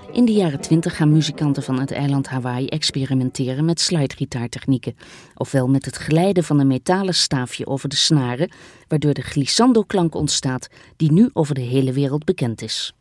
In de jaren 20 gaan muzikanten van het eiland Hawaii experimenteren met slidegitaartechnieken. Ofwel met het glijden van een metalen staafje over de snaren, waardoor de glissando-klank ontstaat die nu over de hele wereld bekend is.